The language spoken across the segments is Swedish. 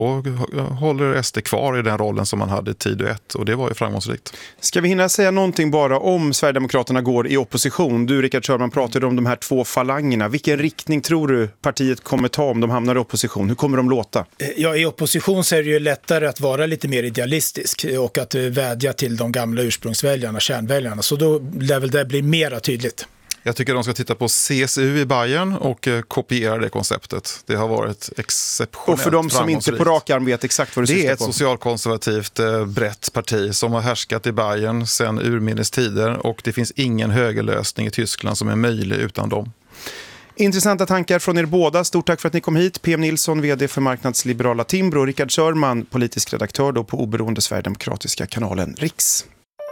och håller SD kvar i den rollen som man hade i tid och ett, och det var ju framgångsrikt. Ska vi hinna säga någonting bara om Sverigedemokraterna går i opposition? Du, Rickard Sörman, pratade om de här två falangerna. Vilken riktning tror du partiet kommer ta om de hamnar i opposition? Hur kommer de låta? Ja, i opposition så är det ju lättare att vara lite mer idealistisk och att vädja till de gamla ursprungsväljarna, kärnväljarna. Så då lär väl det bli mera tydligt. Jag tycker de ska titta på CSU i Bayern och kopiera det konceptet. Det har varit exceptionellt. Och för de som inte på rak arm vet exakt vad du syftar på. Det är ett socialkonservativt brett parti som har härskat i Bayern sedan urminnes tider, och det finns ingen högerlösning i Tyskland som är möjlig utan dem. Intressanta tankar från er båda. Stort tack för att ni kom hit. PM Nilsson, vd för marknadsliberala Timbro, och Rickard Sörman, politisk redaktör då på oberoende Sverigedemokratiska kanalen Riks.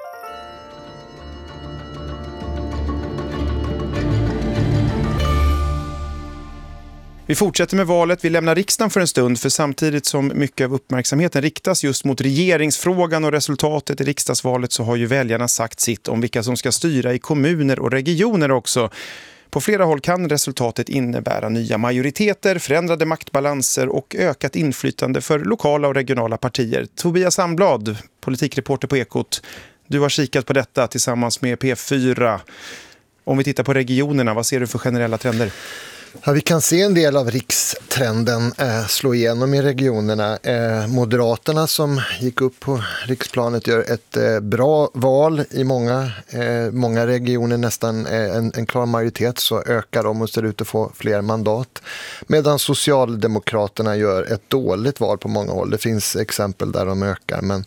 Vi fortsätter med valet. Vi lämnar riksdagen för en stund, för samtidigt som mycket av uppmärksamheten riktas just mot regeringsfrågan och resultatet i riksdagsvalet, så har ju väljarna sagt sitt om vilka som ska styra i kommuner och regioner också. På flera håll kan resultatet innebära nya majoriteter, förändrade maktbalanser och ökat inflytande för lokala och regionala partier. Tobias Sandblad, politikreporter på Ekot, du har kikat på detta tillsammans med P4. Om vi tittar på regionerna, vad ser du för generella trender? Ja, vi kan se en del av rikstrenden slå igenom i regionerna. Moderaterna som gick upp på riksplanet gör ett bra val i många regioner, nästan en klar majoritet, så ökar de och ser ut att få fler mandat. Medan Socialdemokraterna gör ett dåligt val på många håll. Det finns exempel där de ökar, men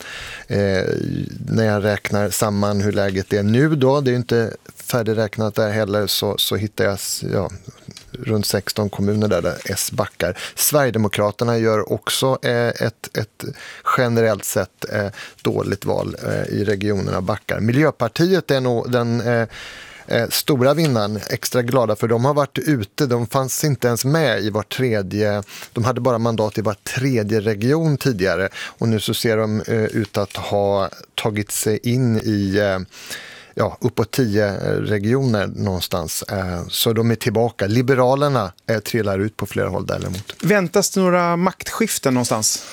när jag räknar samman hur läget är nu då, det är inte färdigräknat där heller, så hittar jag runt 16 kommuner där S backar. Sverigedemokraterna gör också ett generellt sett dåligt val i regionerna, backar. Miljöpartiet är nog den stora vinnaren, extra glada för de har varit ute, de fanns inte ens med i var tredje, de hade bara mandat i var tredje region tidigare, och nu så ser de ut att ha tagit sig in i uppåt 10 regioner någonstans. Så de är tillbaka. Liberalerna trillar ut på flera håll däremot. Väntas det några maktskiften någonstans?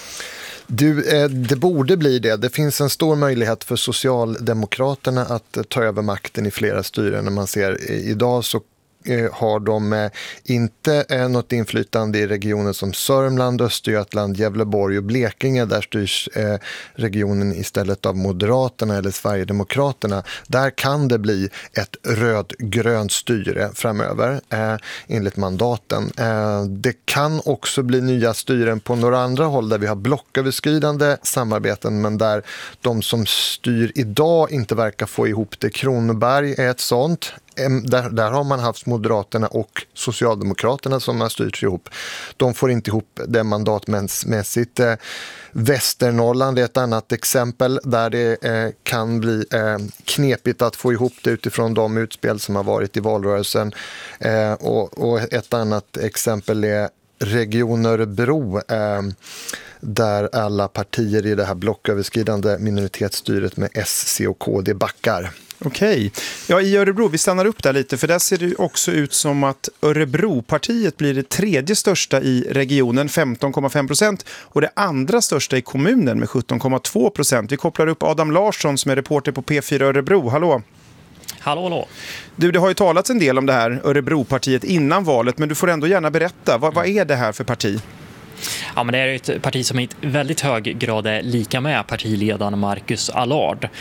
Det borde bli det. Det finns en stor möjlighet för Socialdemokraterna att ta över makten i flera styren. När man ser idag så har de inte något inflytande i regioner som Sörmland, Östergötland, Gävleborg och Blekinge. Där styrs regionen istället av Moderaterna eller Sverigedemokraterna. Där kan det bli ett röd-grönt styre framöver enligt mandaten. Det kan också bli nya styren på några andra håll där vi har blocköverskridande samarbeten, men där de som styr idag inte verkar få ihop det. Kronoberg är ett sånt. Där har man haft Moderaterna och Socialdemokraterna som har styrt ihop. De får inte ihop det mandatmässigt. Västernorrland är ett annat exempel där det kan bli knepigt att få ihop det utifrån de utspel som har varit i valrörelsen. Och ett annat exempel är Region Örebro, där alla partier i det här blocköverskridande minoritetsstyret med S, C och KD backar. Okej. Ja, i Örebro, vi stannar upp där lite, för där ser det också ut som att Örebropartiet blir det tredje största i regionen, 15,5%, och det andra största i kommunen med 17,2%. Vi kopplar upp Adam Larsson som är reporter på P4 Örebro. Hallå! Hallå. Du, det har ju talats en del om det här Örebropartiet innan valet, men du får ändå gärna berätta. Vad är det här för parti? Ja, men det är ett parti som i väldigt hög grad är lika med partiledaren Marcus Allard.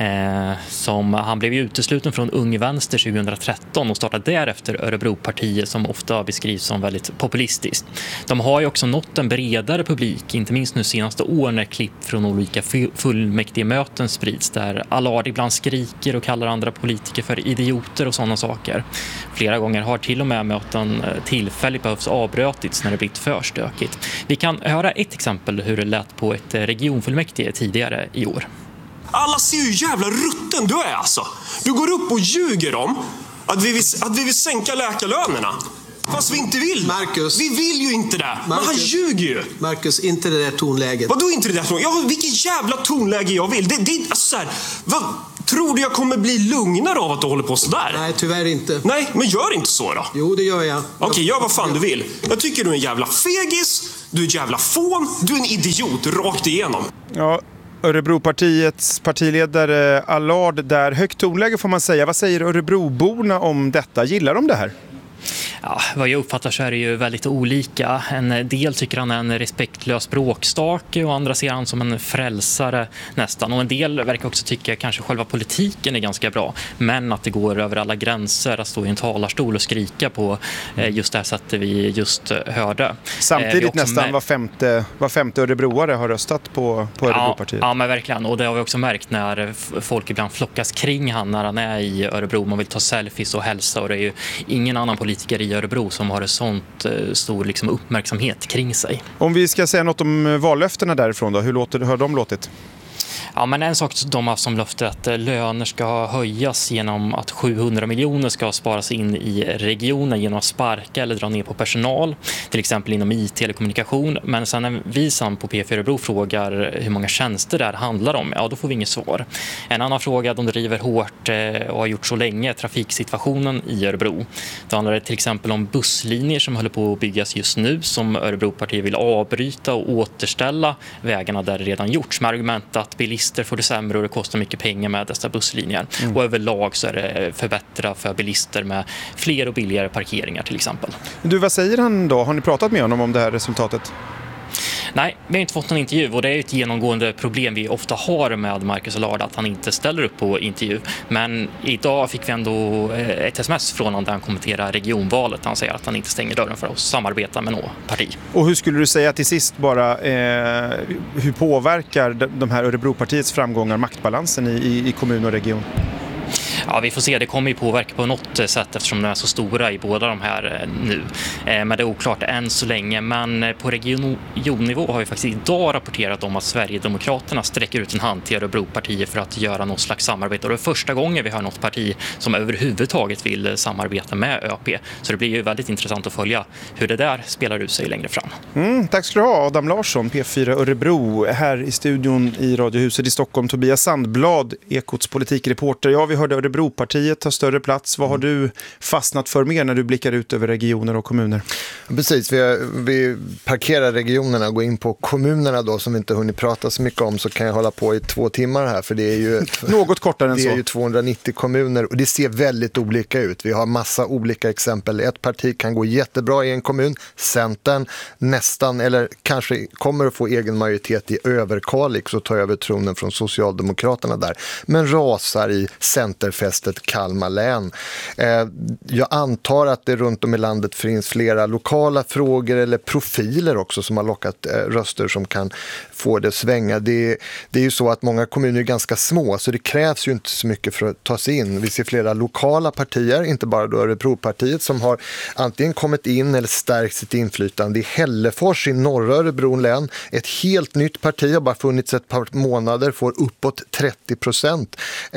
Han blev utesluten från Ung Vänster 2013 och startade därefter Örebropartiet, som ofta beskrivs som väldigt populistiskt. De har ju också nått en bredare publik, inte minst nu senaste år när klipp från olika fullmäktige möten sprids där Allard ibland skriker och kallar andra politiker för idioter och sådana saker. Flera gånger har till och med möten tillfälligt behövs avbrötits när det blivit för stökigt. Vi kan höra ett exempel hur det lät på ett regionfullmäktige tidigare i år. Alla ser ju jävla rutten du är alltså. Du går upp och ljuger om att vi vill sänka läkarlönerna. Fast vi inte vill. Marcus. Vi vill ju inte det. Men han ljuger ju. Marcus, inte det där tonläget. Vadå inte det där tonläget? Ja, vilket jävla tonläge jag vill. Det är alltså så här, tror du jag kommer bli lugnare av att du håller på sådär? Nej, tyvärr inte. Nej, men gör inte så då. Jo, det gör jag. Okej, gör vad fan du vill. Jag tycker du är en jävla fegis. Du är ett jävla fån, du är en idiot rakt igenom. Ja, Örebropartiets partiledare Allard där. Högt tonläge får man säga. Vad säger Örebroborna om detta? Gillar de det här? Ja, vad jag uppfattar så är det ju väldigt olika. En del tycker han är en respektlös bråkstake och andra ser han som en frälsare nästan. Och en del verkar också tycka kanske själva politiken är ganska bra. Men att det går över alla gränser att stå i en talarstol och skrika på just det här sättet vi just hörde. Samtidigt nästan var femte örebroare har röstat på Örebropartiet. Ja, men verkligen. Och det har vi också märkt när folk ibland flockas kring han när han är i Örebro. Man vill ta selfies och hälsa och det är ju ingen annan politiker i Örebro som har en sånt stor liksom, uppmärksamhet kring sig. Om vi ska säga något om vallöftena därifrån då, hur de låtit? Ja, men en sak de har som löfte att löner ska höjas genom att 700 miljoner ska sparas in i regionen genom att sparka eller dra ner på personal, till exempel inom IT eller kommunikation. Men sen när vi på P4 Örebro frågar hur många tjänster det här handlar om, ja då får vi inget svar. En annan fråga de driver hårt och har gjort så länge är trafiksituationen i Örebro. Det handlar till exempel om busslinjer som håller på att byggas just nu som Örebropartiet vill avbryta och återställa vägarna där det redan gjorts med argument att bilister får det sämre och det kostar mycket pengar med dessa busslinjer. Och överlag så är det förbättra för bilister med fler och billigare parkeringar till exempel. Du, vad säger han då? Har ni pratat med honom om det här resultatet? Nej, vi har inte fått någon intervju och det är ett genomgående problem vi ofta har med Marcus Allard att han inte ställer upp på intervju. Men idag fick vi ändå ett sms från honom där han kommenterar regionvalet. Han säger att han inte stänger dörren för att samarbeta med något parti. Och hur skulle du säga till sist bara, hur påverkar de här Örebropartiets framgångar maktbalansen i kommun och region? Ja, vi får se. Det kommer ju påverka på något sätt eftersom de är så stora i båda de här nu. Men det är oklart än så länge. Men på regionnivå har vi faktiskt idag rapporterat om att Sverigedemokraterna sträcker ut en hand till Örebropartiet för att göra något slags samarbete. Och det är första gången vi har något parti som överhuvudtaget vill samarbeta med ÖP. Så det blir ju väldigt intressant att följa hur det där spelar ut sig längre fram. Tack ska du ha, Adam Larsson, P4 Örebro. Här i studion i Radiohuset i Stockholm, Tobias Sandblad, Ekots politikreporter. Ja, vi hörde Örebropartiet tar större plats. Vad har du fastnat för mer när du blickar ut över regioner och kommuner? Precis, vi parkerar regionerna och går in på kommunerna då som vi inte hunnit prata så mycket om, så kan jag hålla på i 2 timmar här för det är ju något kortare än så. Det är ju 290 kommuner och det ser väldigt olika ut. Vi har massa olika exempel. Ett parti kan gå jättebra i en kommun, Centern nästan eller kanske kommer att få egen majoritet i Överkalix och ta över tronen från Socialdemokraterna där, men rasar i Centerfästet Kalmar län. Jag antar att det runt om i landet finns flera lokala frågor eller profiler också som har lockat röster som kan få det svänga. Det är ju så att många kommuner är ganska små så det krävs ju inte så mycket för att ta sig in. Vi ser flera lokala partier, inte bara då Örebropartiet, som har antingen kommit in eller stärkt sitt inflytande. I Hällefors i norra Örebro län, ett helt nytt parti har bara funnits ett par månader, får uppåt 30%.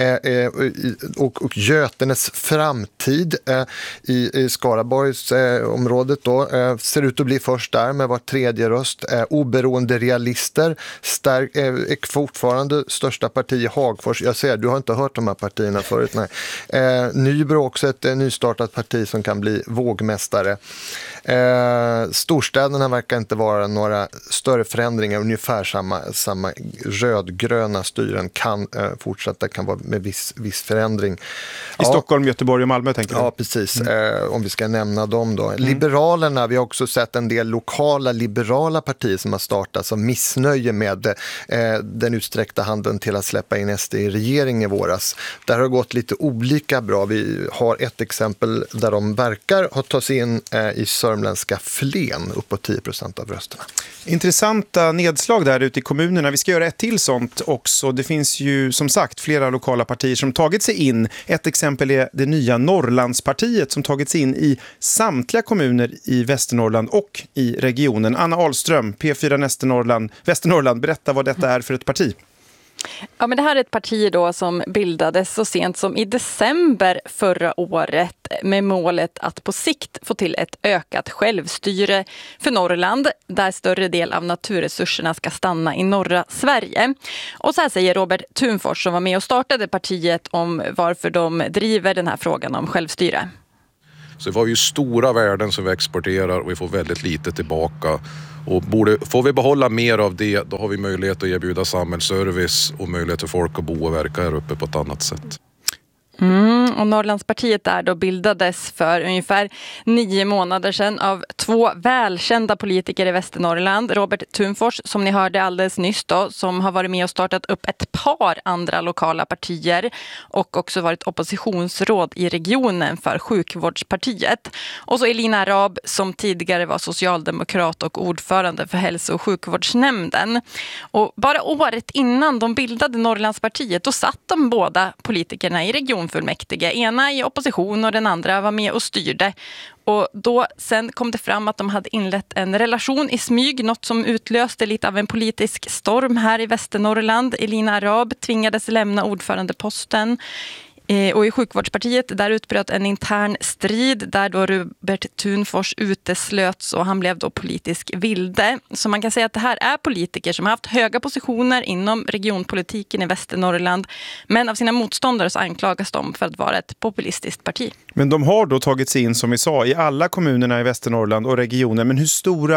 Och Götenes framtid i Skaraborgs området då, ser ut att bli först där med var tredje röst. Oberoende realister är fortfarande största parti i Hagfors. Jag ser, du har inte hört de här partierna förut. Nej. Nybro också ett nystartat parti som kan bli vågmästare. Storstäderna verkar inte vara några större förändringar, ungefär samma rödgröna styren kan fortsätta, kan vara med viss förändring. I Stockholm, Göteborg och Malmö tänker du? Ja, precis. Om vi ska nämna dem då. Liberalerna, vi har också sett en del lokala liberala partier som har startat som missnöje med den utsträckta handen till att släppa in SD i regering i våras. Där har det gått lite olika bra. Vi har ett exempel där de verkar ha tagit sig in i sörmländska Flen, uppåt 10% av rösterna. Intressanta nedslag där ute i kommunerna. Vi ska göra ett till sånt också. Det finns ju som sagt flera lokala partier som tagit sig in. Ett exempel är det nya Norrlandspartiet som tagit sig in i samtliga kommuner i Västernorrland och i regionen. Anna Ahlström, P4 Västernorrland, berätta vad detta är för ett parti. Ja, men det här är ett parti då som bildades så sent som i december förra året med målet att på sikt få till ett ökat självstyre för Norrland där större del av naturresurserna ska stanna i norra Sverige. Och så här säger Robert Thunfors som var med och startade partiet om varför de driver den här frågan om självstyre. Så vi har ju stora värden som vi exporterar och vi får väldigt lite tillbaka. Och får vi behålla mer av det, då har vi möjlighet att erbjuda samhällsservice och möjlighet för folk att bo och verka här uppe på ett annat sätt. Och Norrlandspartiet där då bildades för ungefär 9 månader sedan av 2 välkända politiker i Västernorrland. Robert Thunfors, som ni hörde alldeles nyss då, som har varit med och startat upp ett par andra lokala partier och också varit oppositionsråd i regionen för Sjukvårdspartiet. Och så Elina Raab, som tidigare var socialdemokrat och ordförande för hälso- och sjukvårdsnämnden. Och bara året innan de bildade Norrlandspartiet, då satt de båda politikerna i regionfullmäktige. Ena i opposition och den andra var med och styrde. Och då sen kom det fram att de hade inlett en relation i smyg, något som utlöste lite av en politisk storm här i Västernorrland. Elina Raab tvingades lämna ordförandeposten. Och i Sjukvårdspartiet där utbröt en intern strid där då Robert Thunfors uteslöts och han blev då politisk vilde. Så man kan säga att det här är politiker som har haft höga positioner inom regionpolitiken i Västernorrland, men av sina motståndare så anklagas de för att vara ett populistiskt parti. Men de har då tagit sig in, som vi sa, i alla kommunerna i Västernorrland och regionen. Men hur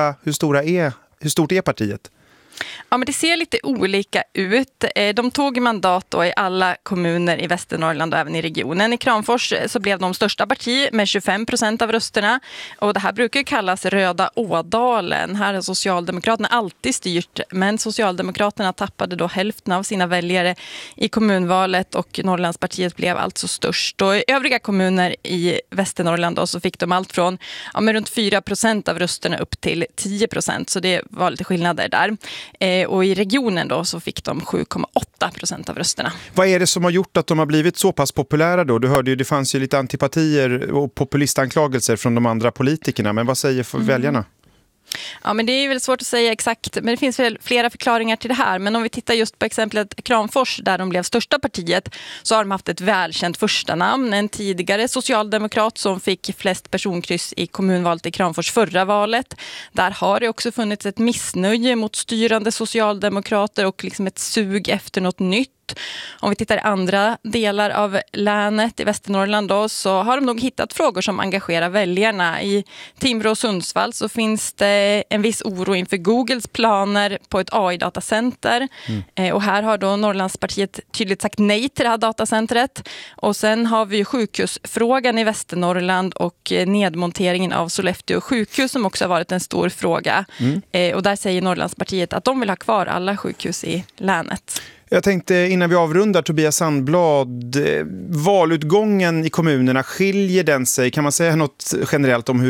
stort är partiet? Ja, men det ser lite olika ut. De tog mandat då i alla kommuner i Västernorrland och även i regionen. I Kramfors så blev de största parti med 25% av rösterna. Och det här brukar kallas Röda Ådalen. Här har Socialdemokraterna alltid styrt, men Socialdemokraterna tappade då hälften av sina väljare i kommunvalet och Norrlandspartiet blev alltså störst. Och i övriga kommuner i Västernorrland då så fick de allt från med runt 4% av rösterna upp till 10%. Så det var lite skillnader där. Och i regionen då så fick de 7,8% av rösterna. Vad är det som har gjort att de har blivit så pass populära då? Du hörde ju, det fanns ju lite antipatier och populistanklagelser från de andra politikerna. Men vad säger för väljarna? Ja, men det är väl svårt att säga exakt, men det finns väl flera förklaringar till det här. Men om vi tittar just på exemplet Kramfors där de blev största partiet, så har de haft ett välkänt första namn. En tidigare socialdemokrat som fick flest personkryss i kommunvalet i Kramfors förra valet. Där har det också funnits ett missnöje mot styrande socialdemokrater och liksom ett sug efter något nytt. Om vi tittar i andra delar av länet i Västernorrland då, så har de nog hittat frågor som engagerar väljarna. I Timrå och Sundsvall så finns det en viss oro inför Googles planer på ett AI-datacenter. Och här har då Norrlandspartiet tydligt sagt nej till det här datacentret. Och sen har vi sjukhusfrågan i Västernorrland och nedmonteringen av Sollefteå sjukhus som också har varit en stor fråga. Och där säger Norrlandspartiet att de vill ha kvar alla sjukhus i länet. Jag tänkte innan vi avrundar, Tobias Sandblad, valutgången i kommunerna, skiljer den sig? Kan man säga något generellt om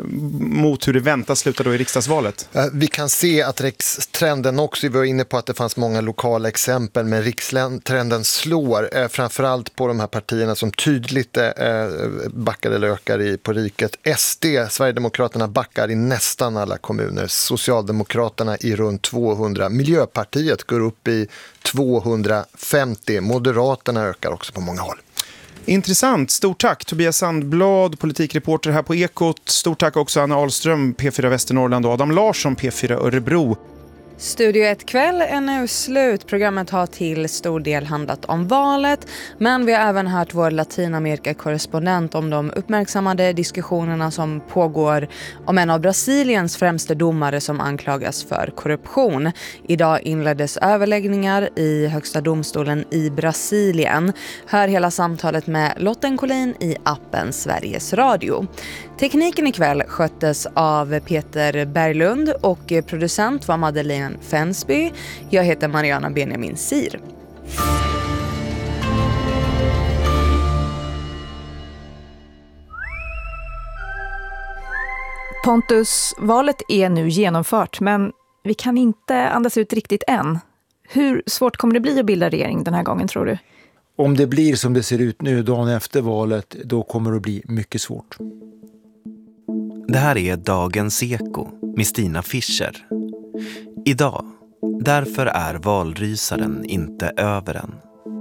hur det väntas sluta då i riksdagsvalet? Vi kan se att rikstrenden också, vi var inne på att det fanns många lokala exempel, men rikstrenden slår framförallt på de här partierna som tydligt backar eller ökar på riket. SD, Sverigedemokraterna, backar i nästan alla kommuner, Socialdemokraterna i runt 200, Miljöpartiet går upp i 250. Moderaterna ökar också på många håll. Intressant. Stort tack Tobias Sandblad, politikreporter här på Ekot. Stort tack också Anna Ahlström, P4 Västernorrland och Adam Larsson, P4 Örebro. Studio 1 kväll är nu slut. Programmet har till stor del handlat om valet, men vi har även hört vår Latinamerika-korrespondent om de uppmärksammade diskussionerna som pågår om en av Brasiliens främste domare som anklagas för korruption. Idag inleddes överläggningar i högsta domstolen i Brasilien. Hör hela samtalet med Lotten Collin i appen Sveriges Radio. Tekniken ikväll sköttes av Peter Berglund och producent var Madeleine Fensby. Jag heter Mariana Benjamin Sir. Pontus, valet är nu genomfört, men vi kan inte andas ut riktigt än. Hur svårt kommer det bli att bilda regering den här gången, tror du? Om det blir som det ser ut nu dagen efter valet, då kommer det att bli mycket svårt. Det här är Dagens Eko med Stina Fischer. Idag, därför är valrysaren inte över än.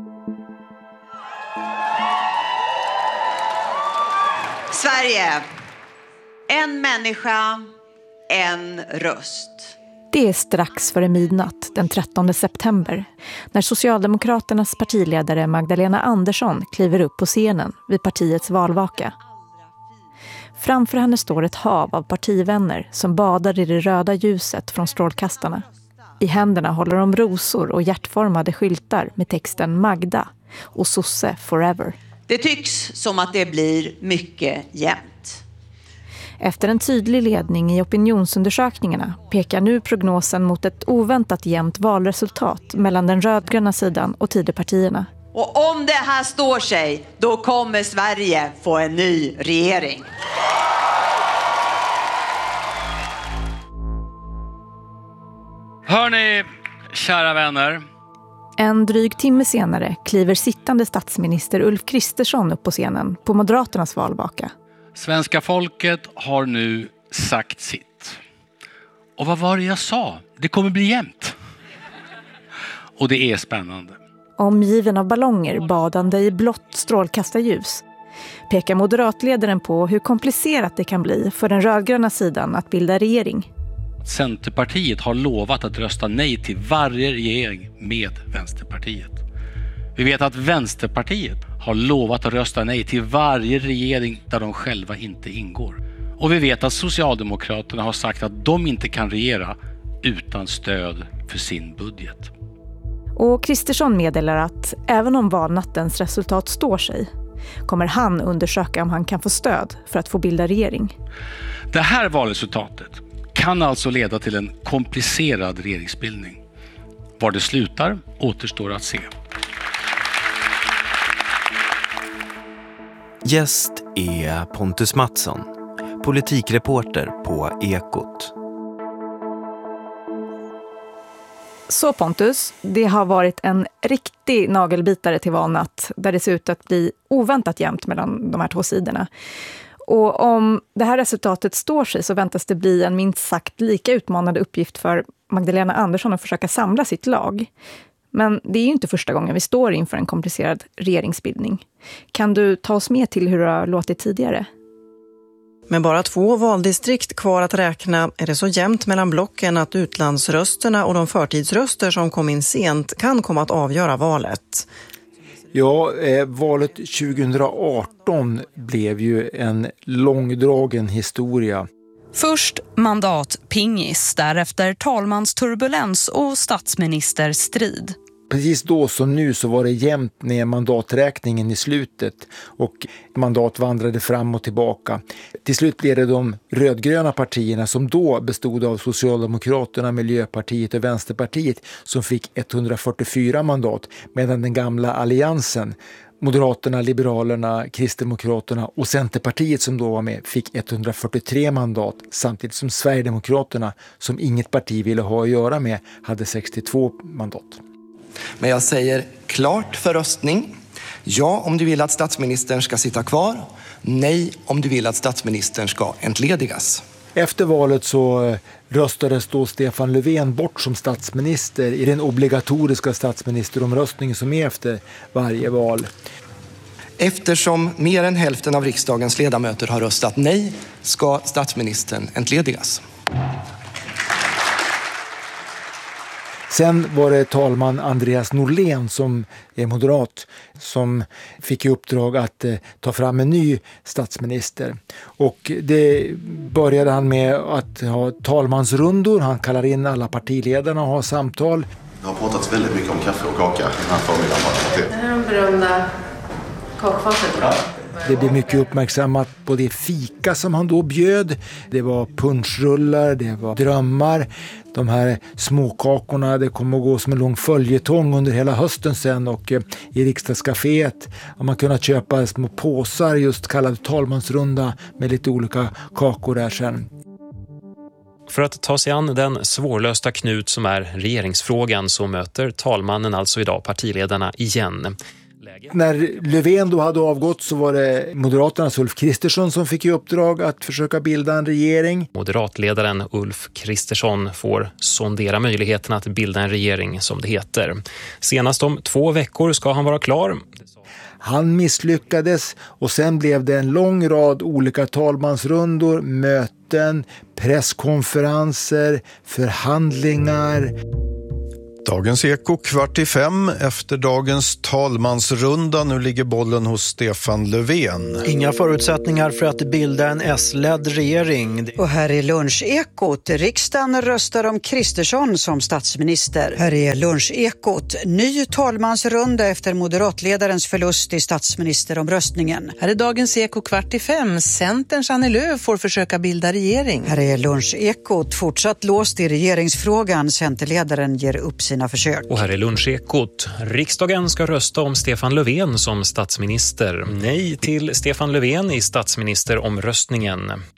Sverige, en människa, en röst. Det är strax före midnatt den 13 september när Socialdemokraternas partiledare Magdalena Andersson kliver upp på scenen vid partiets valvaka. Framför henne står ett hav av partivänner som badar i det röda ljuset från strålkastarna. I händerna håller de rosor och hjärtformade skyltar med texten Magda och Sosse Forever. Det tycks som att det blir mycket jämnt. Efter en tydlig ledning i opinionsundersökningarna pekar nu prognosen mot ett oväntat jämnt valresultat mellan den rödgröna sidan och Tidöpartierna. Och om det här står sig, då kommer Sverige få en ny regering. Hörrni, kära vänner. En dryg timme senare kliver sittande statsminister Ulf Kristersson upp på scenen på Moderaternas valvaka. Svenska folket har nu sagt sitt. Och vad var det jag sa? Det kommer bli jämnt. Och det är spännande. Omgiven av ballonger badande i blått strålkastarljus pekar moderatledaren på hur komplicerat det kan bli för den rödgröna sidan att bilda regering. Centerpartiet har lovat att rösta nej till varje regering med Vänsterpartiet. Vi vet att Vänsterpartiet har lovat att rösta nej till varje regering där de själva inte ingår. Och vi vet att Socialdemokraterna har sagt att de inte kan regera utan stöd för sin budget. Och Kristersson meddelar att även om valnattens resultat står sig kommer han undersöka om han kan få stöd för att få bilda regering. Det här valresultatet kan alltså leda till en komplicerad regeringsbildning. Var det slutar återstår att se. Gäst är Pontus Mattsson, politikreporter på Ekot. Så Pontus, det har varit en riktig nagelbitare till valnatt där det ser ut att bli oväntat jämnt mellan de här två sidorna. Och om det här resultatet står sig så väntas det bli en minst sagt lika utmanande uppgift för Magdalena Andersson att försöka samla sitt lag. Men det är ju inte första gången vi står inför en komplicerad regeringsbildning. Kan du ta oss med till hur det har låtit tidigare? Med bara 2 valdistrikt kvar att räkna är det så jämnt mellan blocken att utlandsrösterna och de förtidsröster som kom in sent kan komma att avgöra valet. Ja, valet 2018 blev ju en långdragen historia. Först mandatpingis, därefter talmansturbulens och statsministerstrid. Precis då som nu så var det jämnt med mandaträkningen i slutet och mandat vandrade fram och tillbaka. Till slut blev det de rödgröna partierna som då bestod av Socialdemokraterna, Miljöpartiet och Vänsterpartiet som fick 144 mandat, medan den gamla alliansen, Moderaterna, Liberalerna, Kristdemokraterna och Centerpartiet som då var med fick 143 mandat, samtidigt som Sverigedemokraterna, som inget parti ville ha att göra med, hade 62 mandat. Men jag säger klart för röstning. Ja om du vill att statsministern ska sitta kvar. Nej om du vill att statsministern ska entledigas. Efter valet så röstades då Stefan Löfven bort som statsminister i den obligatoriska statsministeromröstningen som är efter varje val. Eftersom mer än hälften av riksdagens ledamöter har röstat nej ska statsministern entledigas. Sen var det talman Andreas Norlén som är moderat som fick i uppdrag att ta fram en ny statsminister. Och det började han med att ha talmansrundor. Han kallar in alla partiledarna och har samtal. Det har pratats väldigt mycket om kaffe och kaka i den här förmiddagen. Det här är de berömda kakfatet. Ja. Det blev mycket uppmärksammat på det fika som han då bjöd. Det var punschrullar, det var drömmar. De här småkakorna, det kommer att gå som en lång följetong under hela hösten sen. Och i riksdagscaféet har man kunnat köpa små påsar just kallade talmansrunda med lite olika kakor där sen. För att ta sig an den svårlösta knut som är regeringsfrågan så möter talmannen alltså idag partiledarna igen. När Löfven då hade avgått så var det Moderaternas Ulf Kristersson som fick i uppdrag att försöka bilda en regering. Moderatledaren Ulf Kristersson får sondera möjligheten att bilda en regering som det heter. Senast om 2 veckor ska han vara klar. Han misslyckades och sen blev det en lång rad olika talmansrundor, möten, presskonferenser, förhandlingar. Dagens Eko 4:45 efter dagens talmansrunda. Nu ligger bollen hos Stefan Löfven. Inga förutsättningar för att bilda en S-ledd regering. Och här är Lunchekot. Riksdagen röstar om Kristersson som statsminister. Här är Lunchekot. Ny talmansrunda efter moderatledarens förlust i statsministeromröstningen. Här är Dagens Eko 4:45. Centerns Annie Lööf får försöka bilda regering. Här är Lunchekot. Fortsatt låst i regeringsfrågan. Centerledaren ger upp sina försök. Och här är Lunchekot. Riksdagen ska rösta om Stefan Löfven som statsminister. Nej till Stefan Löfven i statsministeromröstningen.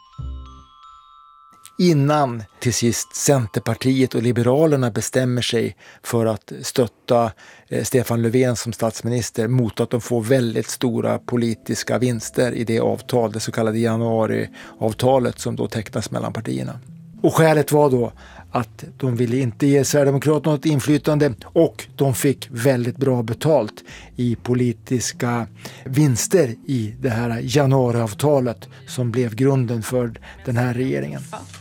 Innan till sist Centerpartiet och Liberalerna bestämmer sig för att stötta Stefan Löfven som statsminister mot att de får väldigt stora politiska vinster i det avtal, det så kallade januariavtalet som då tecknas mellan partierna. Och skälet var då att de ville inte ge Sverigedemokraterna något inflytande och de fick väldigt bra betalt i politiska vinster i det här januariavtalet som blev grunden för den här regeringen.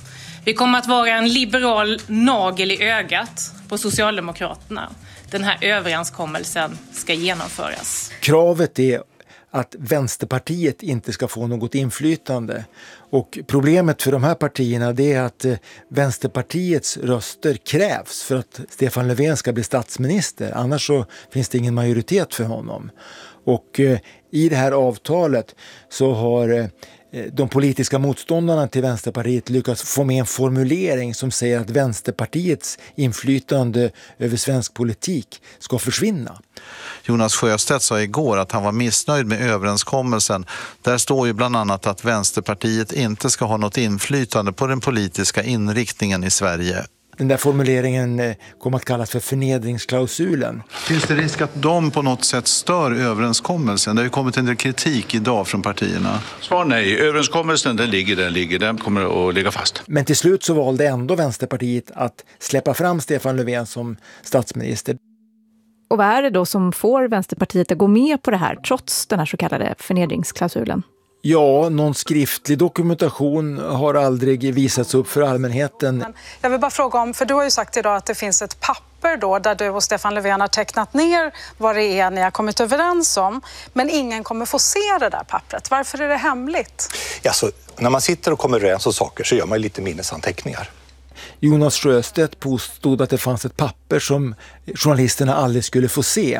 Vi kommer att vara en liberal nagel i ögat på Socialdemokraterna. Den här överenskommelsen ska genomföras. Kravet är att Vänsterpartiet inte ska få något inflytande. Och problemet för de här partierna det är att Vänsterpartiets röster krävs för att Stefan Löfven ska bli statsminister. Annars så finns det ingen majoritet för honom. Och i det här avtalet så har de politiska motståndarna till Vänsterpartiet lyckats få med en formulering som säger att Vänsterpartiets inflytande över svensk politik ska försvinna. Jonas Sjöstedt sa igår att han var missnöjd med överenskommelsen. Där står ju bland annat att Vänsterpartiet inte ska ha något inflytande på den politiska inriktningen i Sverige. Den där formuleringen kommer att kallas för förnedringsklausulen. Finns det risk att de på något sätt stör överenskommelsen? Det har ju kommit en del kritik idag från partierna. Svar nej. Överenskommelsen den ligger. Den kommer att ligga fast. Men till slut så valde ändå Vänsterpartiet att släppa fram Stefan Löfven som statsminister. Och vad är det då som får Vänsterpartiet att gå med på det här trots den här så kallade förnedringsklausulen? Ja, någon skriftlig dokumentation har aldrig visats upp för allmänheten. Jag vill bara fråga om, för du har ju sagt idag att det finns ett papper då där du och Stefan Löfven har tecknat ner vad det är ni har kommit överens om. Men ingen kommer få se det där pappret. Varför är det hemligt? Ja, så när man sitter och kommer överens om saker så gör man ju lite minnesanteckningar. Jonas Sjöstedt påstod att det fanns ett papper som journalisterna aldrig skulle få se.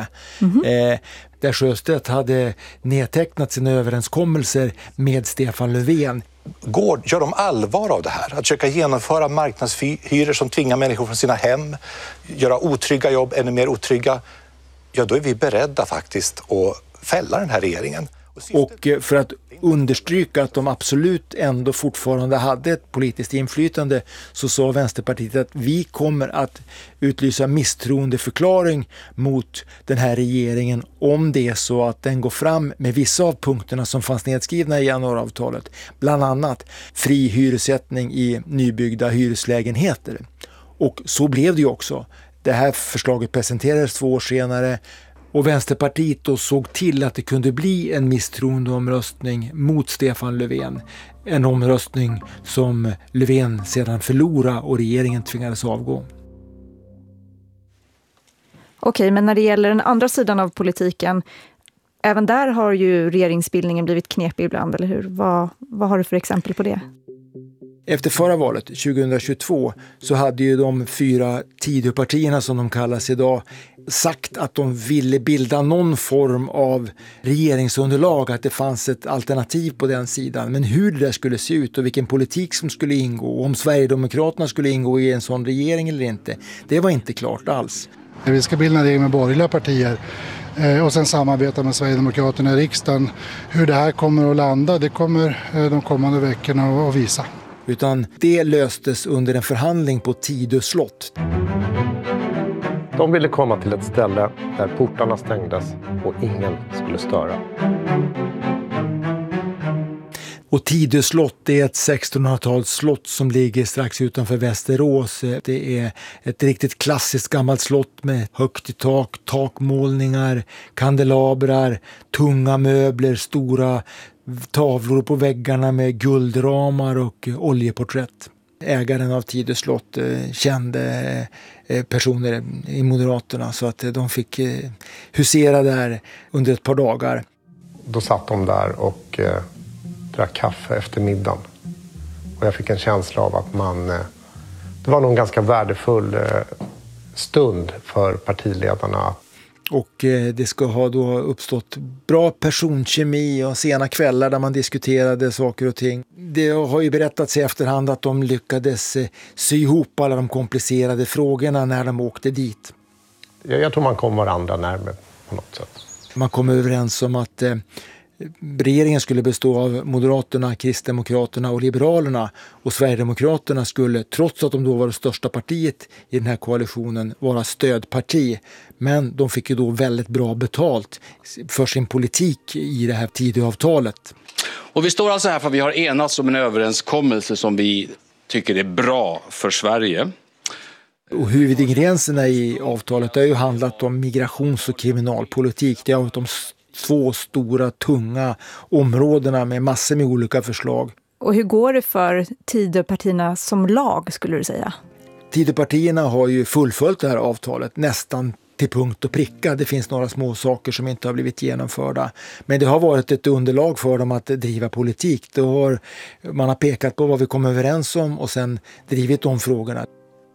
Där Sjöstedt hade nedtecknat sina överenskommelser med Stefan Löfven. Gör de allvar av det här? Att försöka genomföra marknadshyror som tvingar människor från sina hem, göra otrygga jobb ännu mer otrygga, ja då är vi beredda faktiskt att fälla den här regeringen. Och för att understryka att de absolut ändå fortfarande hade ett politiskt inflytande så sa Vänsterpartiet att vi kommer att utlysa misstroendeförklaring mot den här regeringen om det är så att den går fram med vissa av punkterna som fanns nedskrivna i januariavtalet. Bland annat fri hyressättning i nybyggda hyreslägenheter. Och så blev det ju också. Det här förslaget presenterades 2 år senare. Och Vänsterpartiet då såg till att det kunde bli en misstroendeomröstning mot Stefan Löfven. En omröstning som Löfven sedan förlorade och regeringen tvingades avgå. Okej, men när det gäller den andra sidan av politiken, även där har ju regeringsbildningen blivit knepig ibland, eller hur? Vad har du för exempel på det? Efter förra valet, 2022, så hade ju de 4 Tidöpartierna som de kallas idag sagt att de ville bilda någon form av regeringsunderlag, att det fanns ett alternativ på den sidan. Men hur det där skulle se ut och vilken politik som skulle ingå och om Sverigedemokraterna skulle ingå i en sån regering eller inte, det var inte klart alls. Vi ska bilda en regering med borgerliga partier och sen samarbeta med Sverigedemokraterna i riksdagen. Hur det här kommer att landa, det kommer de kommande veckorna att visa. Utan det löstes under en förhandling på Tidö slott. De ville komma till ett ställe där portarna stängdes och ingen skulle störa. Och Tidö slott är ett 1600-tals slott som ligger strax utanför Västerås. Det är ett riktigt klassiskt gammalt slott med högt i tak, takmålningar, kandelabrar, tunga möbler, stora tavlor på väggarna med guldramar och oljeporträtt. ägaren av Tidö slott, kände personer i Moderaterna, så att de fick husera där under ett par dagar. Då satt de där och drack kaffe efter middagen. Och jag fick en känsla av att det var nog en ganska värdefull stund för partiledarna. Och det ska ha då uppstått bra personkemi och sena kvällar där man diskuterade saker och ting. Det har ju berättats i efterhand att de lyckades sy ihop alla de komplicerade frågorna när de åkte dit. Jag tror man kom varandra närmare på något sätt. Man kom överens om att regeringen skulle bestå av Moderaterna, Kristdemokraterna och Liberalerna, och Sverigedemokraterna skulle, trots att de då var det största partiet i den här koalitionen, vara stödparti. Men de fick ju då väldigt bra betalt för sin politik i det här Tidöavtalet. Och vi står alltså här för att vi har enats om en överenskommelse som vi tycker är bra för Sverige. Och huvudingredienserna i avtalet har ju handlat om migrations- och kriminalpolitik. Det har varit de två stora, tunga områdena med massor med olika förslag. Och hur går det för Tidöpartierna som lag, skulle du säga? Tidöpartierna har ju fullföljt det här avtalet nästan till punkt och pricka. Det finns några små saker som inte har blivit genomförda. Men det har varit ett underlag för dem att driva politik. Man har pekat på vad vi kom överens om och sen drivit de frågorna.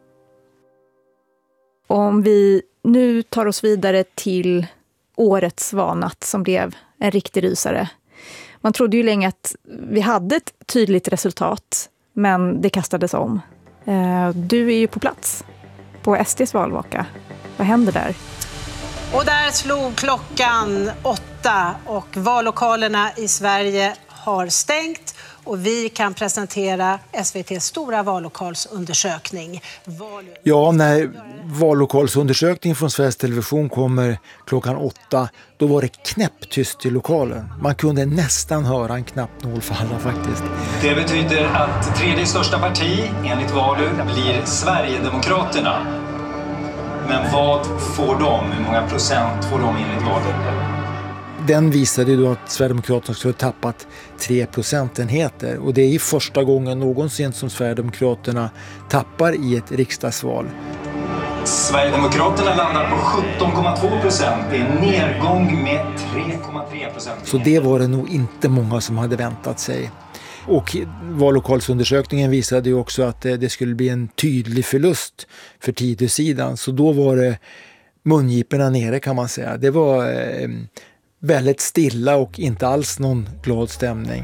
Om vi nu tar oss vidare till årets valnatt som blev en riktig rysare. Man trodde ju länge att vi hade ett tydligt resultat, men det kastades om. Du är ju på plats på SD:s valvaka. Vad händer där? Och där slog klockan 8 och vallokalerna i Sverige har stängt. Och vi kan presentera SVT:s stora vallokalsundersökning. Ja, när vallokalsundersökningen från Sveriges Television kommer klockan 8, då var det knäpptyst i lokalen. Man kunde nästan höra en knappnål falla faktiskt. Det betyder att tredje största parti enligt Valu blir Sverigedemokraterna. Men vad får de? Hur många procent får de enligt Valu? Den visade då att Sverigedemokraterna skulle ha tappat 3 procentenheter. Och det är första gången någonsin som Sverigedemokraterna tappar i ett riksdagsval. Sverigedemokraterna landar på 17,2%. Det är en nedgång med 3,3%. Så det var det nog inte många som hade väntat sig. Och vallokalsundersökningen visade ju också att det skulle bli en tydlig förlust för Tidö-sidan. Så då var det mungiporna nere, kan man säga. Det var väldigt stilla och inte alls någon glad stämning.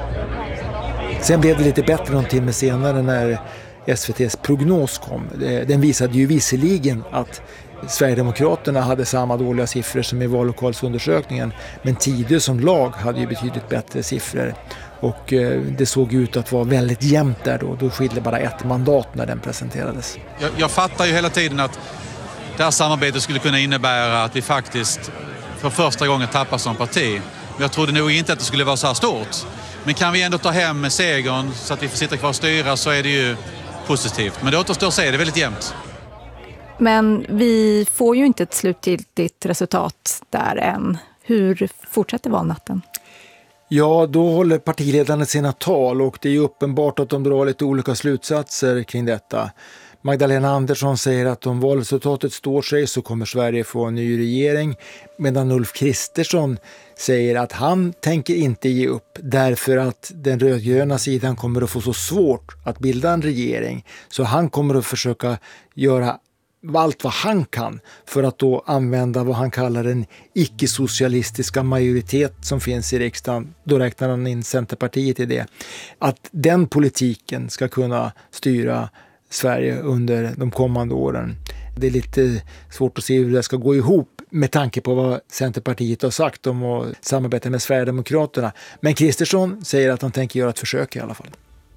Sen blev det lite bättre någon timme senare när SVT:s prognos kom. Den visade ju visserligen att Sverigedemokraterna hade samma dåliga siffror som i vallokalsundersökningen, men Tidö som lag hade ju betydligt bättre siffror. Och det såg ut att vara väldigt jämnt där då. Då skilde bara ett mandat när den presenterades. Jag fattar ju hela tiden att det här samarbetet skulle kunna innebära att vi faktiskt för första gången tappar som parti. Men jag trodde nog inte att det skulle vara så här stort. Men kan vi ändå ta hem segern så att vi får sitta kvar och styra, så är det ju positivt. Men det återstår att se, det är väldigt jämnt. Men vi får ju inte ett slutgiltigt resultat där än. Hur fortsätter valnatten? Ja, då håller partiledarna sina tal och det är ju uppenbart att de drar lite olika slutsatser kring detta. Magdalena Andersson säger att om valresultatet står sig så kommer Sverige få en ny regering, medan Ulf Kristersson säger att han tänker inte ge upp därför att den rödgröna sidan kommer att få så svårt att bilda en regering, så han kommer att försöka göra allt vad han kan för att då använda vad han kallar den icke-socialistiska majoritet som finns i riksdagen. Då räknar han in Centerpartiet i det. Att den politiken ska kunna styra Sverige under de kommande åren. Det är lite svårt att se hur det ska gå ihop med tanke på vad Centerpartiet har sagt om att samarbeta med Sverigedemokraterna. Men Kristersson säger att han tänker göra ett försök i alla fall.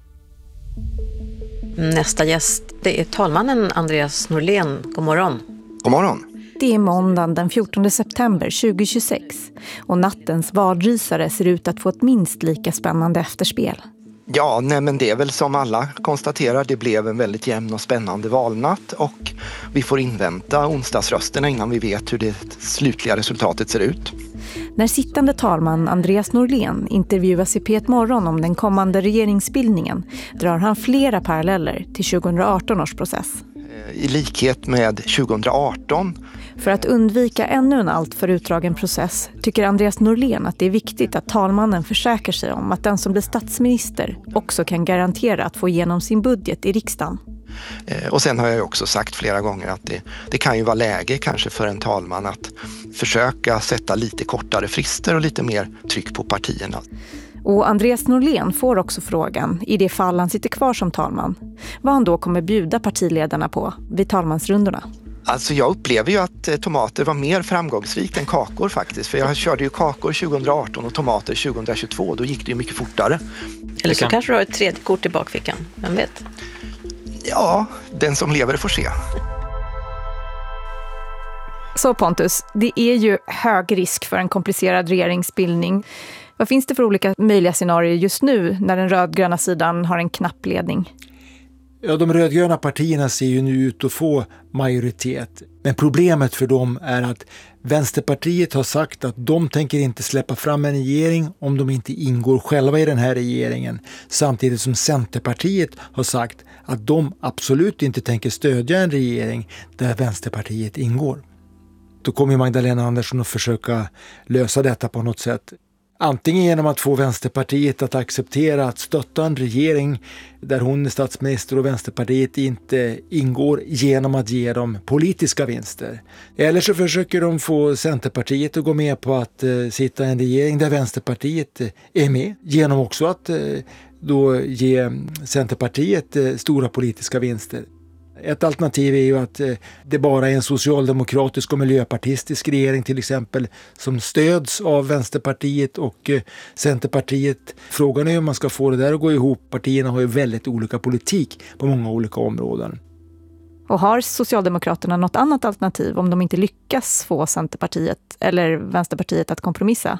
Nästa gäst, det är talmannen Andreas Norlén. God morgon. God morgon. Det är måndagen den 14 september 2026 och nattens valrysare ser ut att få ett minst lika spännande efterspel. Ja, men det är väl som alla konstaterar, det blev en väldigt jämn och spännande valnatt och vi får invänta onsdagsrösterna innan vi vet hur det slutliga resultatet ser ut. När sittande talman Andreas Norlén intervjuas i P1 Morgon om den kommande regeringsbildningen drar han flera paralleller till 2018 års process. I likhet med 2018. För att undvika ännu en alltför utdragen process tycker Andreas Norlén att det är viktigt att talmannen försäkrar sig om att den som blir statsminister också kan garantera att få igenom sin budget i riksdagen. Och sen har jag också sagt flera gånger att det kan ju vara läge kanske för en talman att försöka sätta lite kortare frister och lite mer tryck på partierna. Och Andreas Norlén får också frågan, i det fall han sitter kvar som talman, vad han då kommer bjuda partiledarna på vid talmansrundorna. Alltså jag upplever ju att tomater var mer framgångsrikt än kakor faktiskt. För jag körde ju kakor 2018 och tomater 2022. Då gick det ju mycket fortare. Eller så kanske du har ett tredje kort i bakfickan, vem vet? Ja, den som lever får se. Så Pontus, det är ju hög risk för en komplicerad regeringsbildning. Vad finns det för olika möjliga scenarier just nu när den rödgröna sidan har en knapp ledning? Ja, de rödgröna partierna ser ju nu ut att få majoritet. Men problemet för dem är att Vänsterpartiet har sagt att de tänker inte släppa fram en regering om de inte ingår själva i den här regeringen. Samtidigt som Centerpartiet har sagt att de absolut inte tänker stödja en regering där Vänsterpartiet ingår. Då kommer Magdalena Andersson att försöka lösa detta på något sätt. Antingen genom att få Vänsterpartiet att acceptera att stötta en regering där hon är statsminister och Vänsterpartiet inte ingår genom att ge dem politiska vinster. Eller så försöker de få Centerpartiet att gå med på att sitta i en regering där Vänsterpartiet är med. Genom också att då ge Centerpartiet stora politiska vinster. Ett alternativ är ju att det bara är en socialdemokratisk och miljöpartistisk regering till exempel som stöds av Vänsterpartiet och Centerpartiet. Frågan är hur man ska få det där att gå ihop. Partierna har ju väldigt olika politik på många olika områden. Och har Socialdemokraterna något annat alternativ om de inte lyckas få Centerpartiet eller Vänsterpartiet att kompromissa?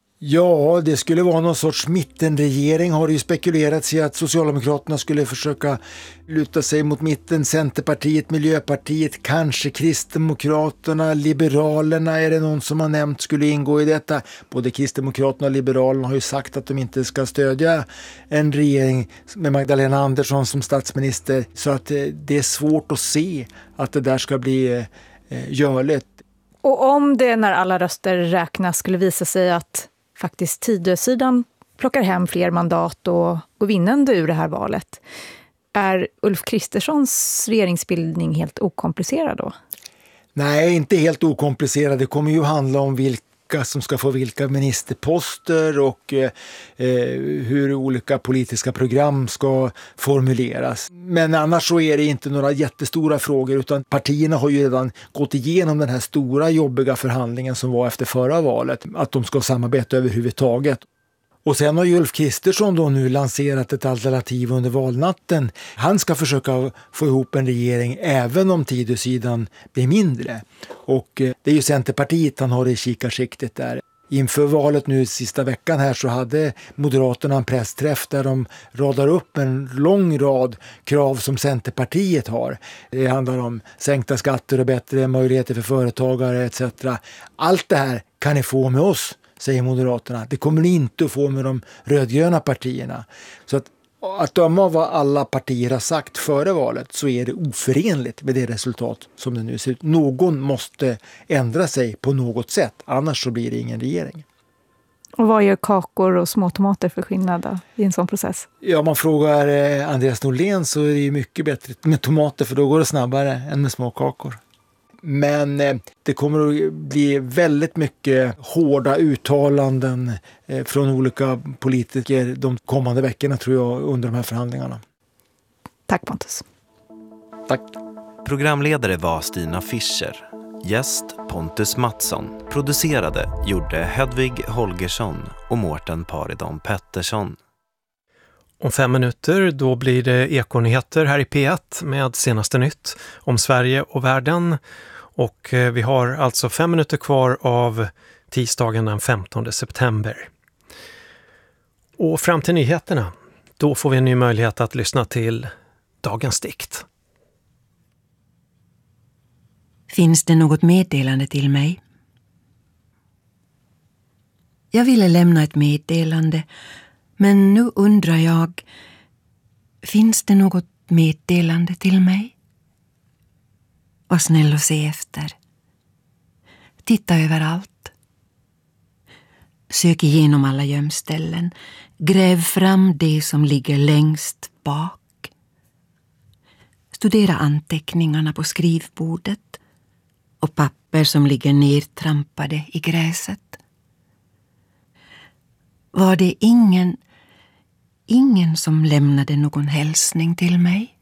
Ja, det skulle vara någon sorts mittenregering har det ju spekulerats i att Socialdemokraterna skulle försöka luta sig mot mitten, Centerpartiet, Miljöpartiet, kanske Kristdemokraterna, Liberalerna är det någon som har nämnt skulle ingå i detta. Både Kristdemokraterna och Liberalerna har ju sagt att de inte ska stödja en regering med Magdalena Andersson som statsminister så att det är svårt att se att det där ska bli görligt. Och om det när alla röster räknas skulle visa sig att faktiskt Tidösidan plockar hem fler mandat och går vinnande ur det här valet. Är Ulf Kristerssons regeringsbildning helt okomplicerad då? Nej, inte helt okomplicerad. Det kommer ju handla om vilka som ska få vilka ministerposter och hur olika politiska program ska formuleras. Men annars så är det inte några jättestora frågor utan partierna har ju redan gått igenom den här stora jobbiga förhandlingen som var efter förra valet. Att de ska samarbeta överhuvudtaget. Och sen har ju Ulf Kristersson då nu lanserat ett alternativ under valnatten. Han ska försöka få ihop en regering även om Tidösidan blir mindre. Och det är ju Centerpartiet han har i kikarsiktet där. Inför valet nu sista veckan här så hade Moderaterna en pressträff där de radar upp en lång rad krav som Centerpartiet har. Det handlar om sänkta skatter och bättre möjligheter för företagare etc. Allt det här kan ni få med oss, säger Moderaterna. Det kommer ni inte att få med de rödgröna partierna. Så att döma av vad alla partier har sagt före valet så är det oförenligt med det resultat som det nu ser ut. Någon måste ändra sig på något sätt, annars så blir det ingen regering. Och vad gör kakor och småtomater för skillnad då, i en sån process? Ja, om man frågar Andreas Norlén så är det ju mycket bättre med tomater för då går det snabbare än med små kakor. Men det kommer att bli väldigt mycket hårda uttalanden från olika politiker de kommande veckorna tror jag under de här förhandlingarna. Tack Pontus. Tack. Programledare var Stina Fischer. Gäst Pontus Mattsson. Producerade gjorde Hedvig Holgersson och Mårten Paridon Pettersson. Om 5 minuter då blir det Ekonyheter här i P1 med senaste nytt om Sverige och världen. Och vi har alltså 5 minuter kvar av tisdagen den 15 september. Och fram till nyheterna, då får vi en ny möjlighet att lyssna till dagens dikt. Finns det något meddelande till mig? Jag ville lämna ett meddelande, men nu undrar jag, finns det något meddelande till mig? Var snäll och se efter. Titta överallt. Sök igenom alla gömställen. Gräv fram det som ligger längst bak. Studera anteckningarna på skrivbordet och papper som ligger nertrampade i gräset. Var det ingen som lämnade någon hälsning till mig?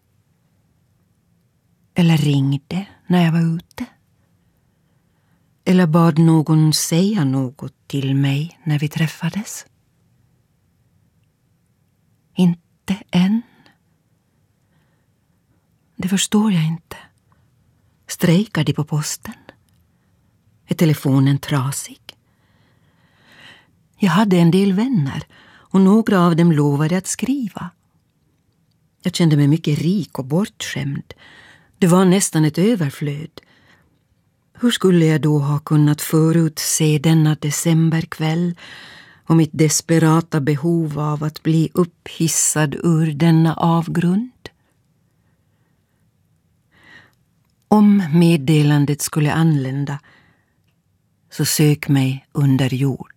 Eller ringde när jag var ute? Eller bad någon säga något till mig när vi träffades? Inte än. Det förstår jag inte. Strejkar de på posten? Är telefonen trasig? Jag hade en del vänner och några av dem lovade att skriva. Jag kände mig mycket rik och bortskämd. Det var nästan ett överflöd. Hur skulle jag då ha kunnat förutse denna decemberkväll och mitt desperata behov av att bli upphissad ur denna avgrund? Om meddelandet skulle anlända, så sök mig under jord.